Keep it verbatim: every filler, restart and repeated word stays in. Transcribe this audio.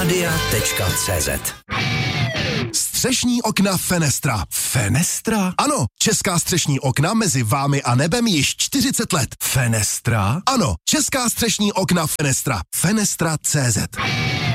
Radia tečka cé zet. Střešní okna Fenestra. Fenestra? Ano, česká střešní okna mezi vámi a nebem již čtyřicet let. Fenestra? Ano, česká střešní okna Fenestra. Fenestra tečka cé zet.